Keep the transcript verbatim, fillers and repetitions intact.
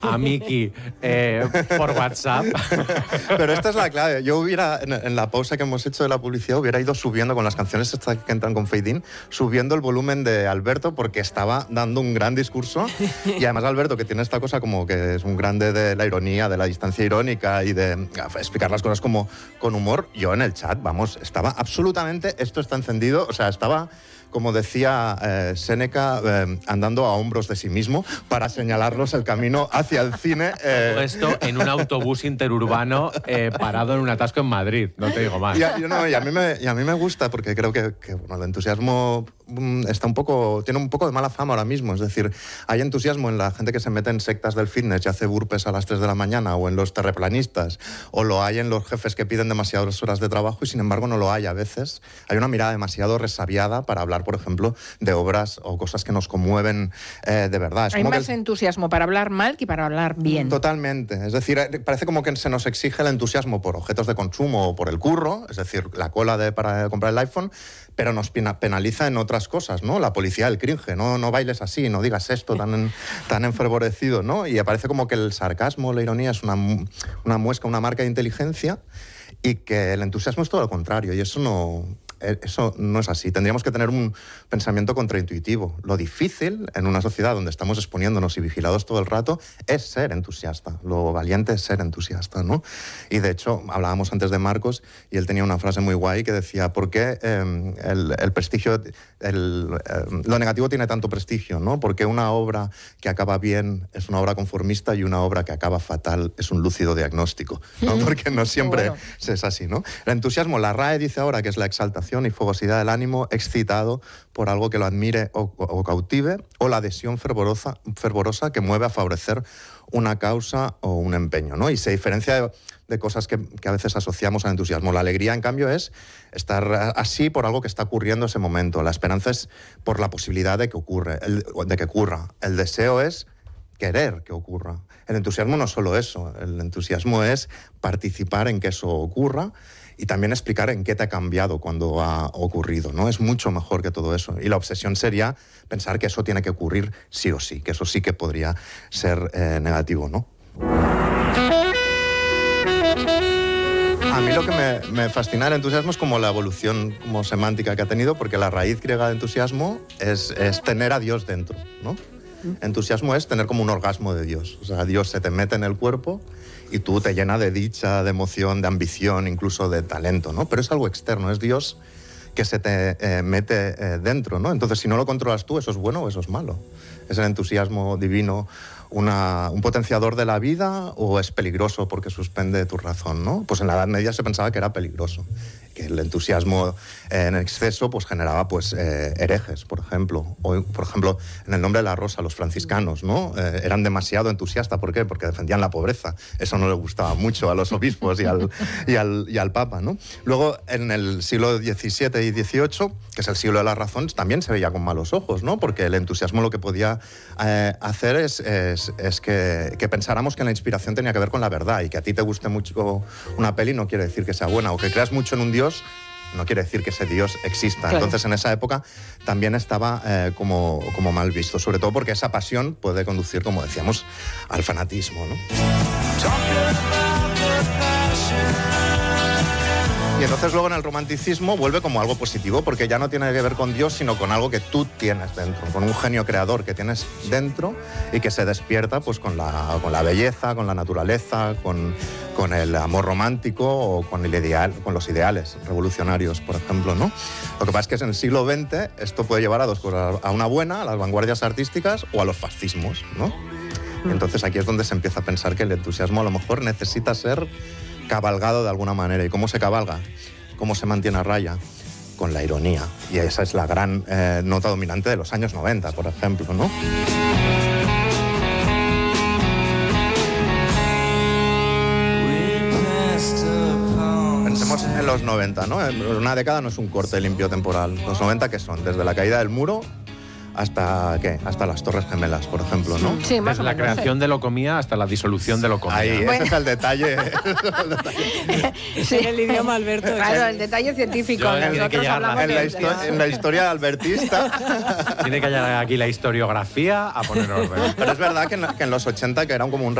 a Miki eh, por WhatsApp. Pero esta es la clave. Yo hubiera, en, en la pausa que hemos hecho de la publicidad, hubiera ido subiendo con las canciones estas que entran con fade in, subiendo el volumen de Alberto porque estaba dando un gran discurso. Y además Alberto, que tiene esta cosa como que es un grande de la ironía, de la distancia irónica y de explicar las cosas como con humor. Yo en el chat, vamos, estaba absolutamente, esto está encendido, o sea, estaba... como decía eh, Séneca, eh, andando a hombros de sí mismo para señalarlos el camino hacia el cine. Eh. Todo esto en un autobús interurbano eh, parado en un atasco en Madrid, no te digo más. Y a, y no, y a, mí, me, y a mí me gusta porque creo que, que bueno, el entusiasmo está un poco, tiene un poco de mala fama ahora mismo. Es decir, hay entusiasmo en la gente que se mete en sectas del fitness y hace burpees a las tres de la mañana, o en los terraplanistas, o lo hay en los jefes que piden demasiadas horas de trabajo y sin embargo no lo hay a veces. Hay una mirada demasiado resabiada para hablar, por ejemplo, de obras o cosas que nos conmueven eh, de verdad. Es Hay como más que el... entusiasmo para hablar mal que para hablar bien. Totalmente. Es decir, parece como que se nos exige el entusiasmo por objetos de consumo o por el curro, es decir, la cola de, para comprar el iPhone, pero nos penaliza en otras cosas, ¿no? La policía del cringe, no, no bailes así, no digas esto tan, tan enfervorecido, ¿no? Y parece como que el sarcasmo, la ironía es una, una muesca, una marca de inteligencia, y que el entusiasmo es todo lo contrario, y eso no... Eso no es así. Tendríamos que tener un pensamiento contraintuitivo. Lo difícil en una sociedad donde estamos exponiéndonos y vigilados todo el rato es ser entusiasta. Lo valiente es ser entusiasta, ¿no? Y de hecho, hablábamos antes de Marcos y él tenía una frase muy guay que decía: ¿por qué eh, el, el prestigio, el, eh, lo negativo tiene tanto prestigio, ¿no? Porque una obra que acaba bien es una obra conformista y una obra que acaba fatal es un lúcido diagnóstico, ¿no? Porque no siempre bueno. es así, ¿no? El entusiasmo, la R A E dice ahora que es la exaltación y fogosidad del ánimo excitado por algo que lo admire o, o, o cautive, o la adhesión fervorosa, fervorosa que mueve a favorecer una causa o un empeño, ¿no? Y se diferencia de, de cosas que, que a veces asociamos al entusiasmo. La alegría, en cambio, es estar así por algo que está ocurriendo en ese momento. La esperanza es por la posibilidad de que ocurre, el, de que ocurra. El deseo es querer que ocurra. El entusiasmo no es solo eso. El entusiasmo es participar en que eso ocurra y también explicar en qué te ha cambiado cuando ha ocurrido, ¿no? Es mucho mejor que todo eso. Y la obsesión sería pensar que eso tiene que ocurrir sí o sí, que eso sí que podría ser eh, negativo, ¿no? A mí lo que me, me fascina el entusiasmo es como la evolución como semántica que ha tenido, porque la raíz griega de entusiasmo es, es tener a Dios dentro, ¿no? Entusiasmo es tener como un orgasmo de Dios. O sea, Dios se te mete en el cuerpo y tú te llena de dicha, de emoción, de ambición, incluso de talento, ¿no? Pero es algo externo, es Dios que se te eh, mete eh, dentro, ¿no? Entonces, si no lo controlas tú, ¿eso es bueno o eso es malo? ¿Es el entusiasmo divino una, un potenciador de la vida o es peligroso porque suspende tu razón, ¿no? Pues en la Edad Media se pensaba que era peligroso, que el entusiasmo eh, en exceso pues generaba pues eh, herejes, por ejemplo. O, por ejemplo, en el nombre de la rosa, los franciscanos, ¿no? Eh, eran demasiado entusiastas. ¿Por qué? Porque defendían la pobreza. Eso no le gustaba mucho a los obispos y al, y al, y al Papa, ¿no? Luego, en el siglo diecisiete y dieciocho, que es el siglo de la razón, también se veía con malos ojos, ¿no? Porque el entusiasmo lo que podía eh, hacer es, es, es que, que pensáramos que la inspiración tenía que ver con la verdad, y que a ti te guste mucho una peli no quiere decir que sea buena, o que creas mucho en un Dios no quiere decir que ese Dios exista. Claro. Entonces, en esa época también estaba eh, como, como mal visto, sobre todo porque esa pasión puede conducir, como decíamos, al fanatismo, ¿no? Y entonces luego en el romanticismo vuelve como algo positivo, porque ya no tiene que ver con Dios, sino con algo que tú tienes dentro, con un genio creador que tienes dentro y que se despierta pues con la, con la belleza, con la naturaleza, con, con el amor romántico o con, el ideal, con los ideales revolucionarios, por ejemplo, ¿no? Lo que pasa es que en el siglo veinte esto puede llevar a dos cosas: a una buena, a las vanguardias artísticas, o a los fascismos, ¿no? Y entonces aquí es donde se empieza a pensar que el entusiasmo a lo mejor necesita ser cabalgado de alguna manera. ¿Y cómo se cabalga? ¿Cómo se mantiene a raya? Con la ironía. Y esa es la gran eh, nota dominante de los años noventa, por ejemplo, ¿no? Pensemos en los noventa, ¿no? Una década no es un corte limpio temporal. Los noventa, ¿qué son? Desde la caída del muro hasta, ¿qué? Hasta las Torres Gemelas, por ejemplo, ¿no? Sí, más Desde o la menos, creación sí. de Locomía hasta la disolución de Locomía. Ahí, Bueno. ese es el detalle. Sí. En el idioma Alberto. Claro, el detalle científico. Yo, tiene que Nosotros llegar la- hablamos en, la de- histo- en la historia albertista. Tiene que hallar aquí la historiografía a poner orden. Pero es verdad que en, que en los ochenta, que era como un